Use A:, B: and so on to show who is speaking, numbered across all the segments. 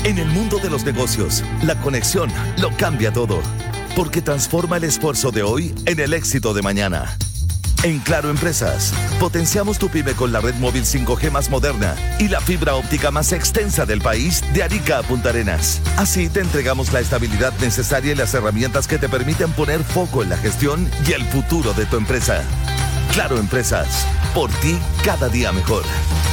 A: En el mundo de los negocios, la conexión lo cambia todo, porque transforma el esfuerzo de hoy en el éxito de mañana. En Claro Empresas, potenciamos tu pyme con la red móvil 5G más moderna y la fibra óptica más extensa del país de Arica a Punta Arenas. Así te entregamos la estabilidad necesaria y las herramientas que te permiten poner foco en la gestión y el futuro de tu empresa. Claro Empresas, por ti cada día mejor.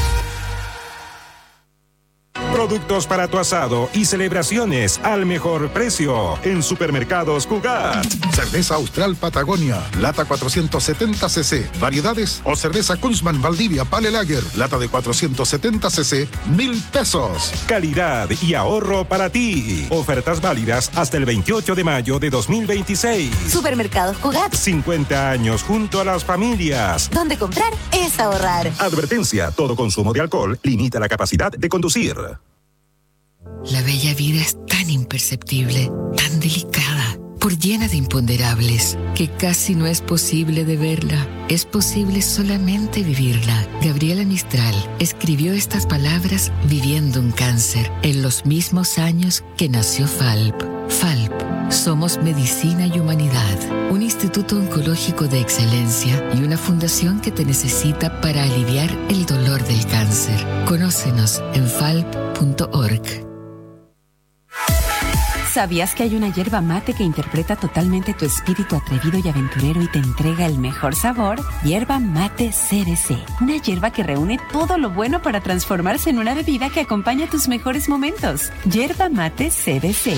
B: Productos para tu asado y celebraciones al mejor precio en Supermercados Cugat.
C: Cerveza Austral Patagonia, lata 470 cc. Variedades o cerveza Kunzman Valdivia Pale Lager, lata de 470 cc, 1,000 pesos.
B: Calidad y ahorro para ti. Ofertas válidas hasta el 28 de mayo de 2026.
D: Supermercados Cugat.
B: 50 años junto a las familias.
D: Donde comprar es ahorrar.
B: Advertencia, todo consumo de alcohol limita la capacidad de conducir.
E: La bella vida es tan imperceptible, tan delicada, por llena de imponderables, que casi no es posible de verla. Es posible solamente vivirla. Gabriela Mistral escribió estas palabras viviendo un cáncer en los mismos años que nació FALP. FALP. Somos Medicina y Humanidad, un instituto oncológico de excelencia y una fundación que te necesita para aliviar el dolor del cáncer. Conócenos en falp.org.
F: ¿Sabías que hay una yerba mate que interpreta totalmente tu espíritu atrevido y aventurero y te entrega el mejor sabor? Yerba Mate CBC. Una yerba que reúne todo lo bueno para transformarse en una bebida que acompaña tus mejores momentos. Yerba Mate CBC.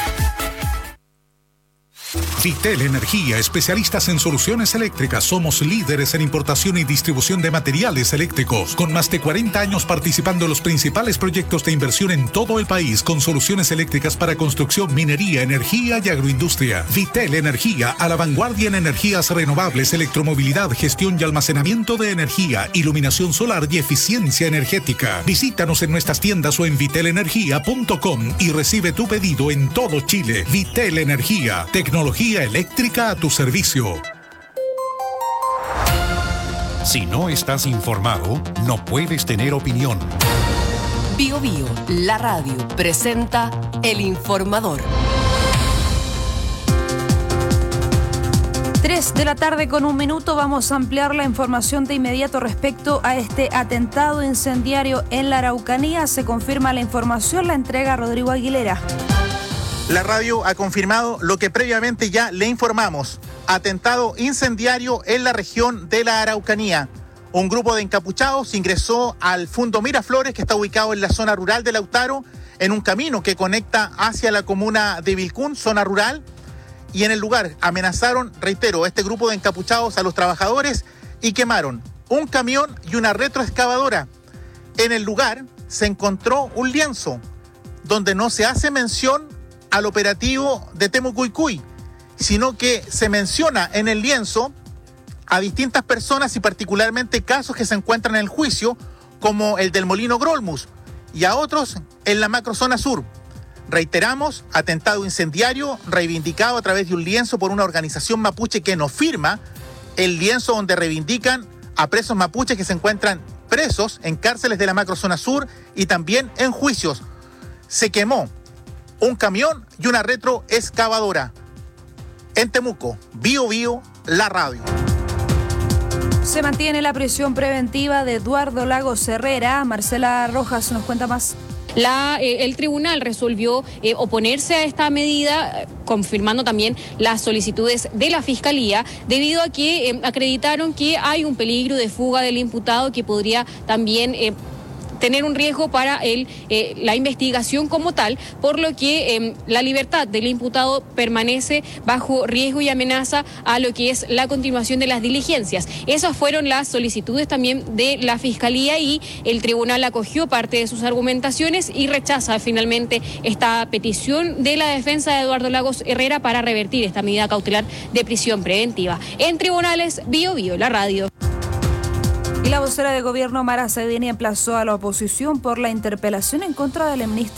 G: Vitel Energía, especialistas en soluciones eléctricas. Somos líderes en importación y distribución de materiales eléctricos, con más de 40 años participando en los principales proyectos de inversión en todo el país, con soluciones eléctricas para construcción, minería, energía y agroindustria. Vitel Energía, a la vanguardia en energías renovables, electromovilidad, gestión y almacenamiento de energía, iluminación solar y eficiencia energética. Visítanos en nuestras tiendas o en vitelenergia.com y recibe tu pedido en todo Chile. Vitel Energía, tecnología eléctrica a tu servicio.
H: Si no estás informado, no puedes tener opinión.
I: Bio Bio, la radio, presenta El Informador.
J: 3 de la tarde con 1 minuto. Vamos a ampliar la información de inmediato respecto a este atentado incendiario en la Araucanía. Se confirma la información, la entrega Rodrigo Aguilera.
K: La radio ha confirmado lo que previamente ya le informamos. Atentado incendiario en la región de la Araucanía. Un grupo de encapuchados ingresó al Fundo Miraflores, que está ubicado en la zona rural de Lautaro, en un camino que conecta hacia la comuna de Vilcún, zona rural. Y en el lugar amenazaron, reitero, este grupo de encapuchados a los trabajadores y quemaron un camión y una retroexcavadora. En el lugar se encontró un lienzo donde no se hace mención al operativo de Temucuicui, sino que se menciona en el lienzo a distintas personas y particularmente casos que se encuentran en el juicio, como el del Molino Grolmus, y a otros en la macrozona sur. Reiteramos, atentado incendiario reivindicado a través de un lienzo por una organización mapuche que no firma el lienzo donde reivindican a presos mapuches que se encuentran presos en cárceles de la macrozona sur y también en juicios. Se quemó un camión y una retroexcavadora. En Temuco, Bio Bio, la radio.
J: Se mantiene la prisión preventiva de Eduardo Lagos Herrera. Marcela Rojas nos cuenta más.
L: El tribunal resolvió oponerse a esta medida, confirmando también las solicitudes de la Fiscalía, debido a que acreditaron que hay un peligro de fuga del imputado que podría también tener un riesgo para la investigación como tal, por lo que la libertad del imputado permanece bajo riesgo y amenaza a lo que es la continuación de las diligencias. Esas fueron las solicitudes también de la Fiscalía y el tribunal acogió parte de sus argumentaciones y rechaza finalmente esta petición de la defensa de Eduardo Lagos Herrera para revertir esta medida cautelar de prisión preventiva. En tribunales, Bio Bio, la radio.
J: Y la vocera de gobierno Mara Cedini emplazó a la oposición por la interpelación en contra del ministro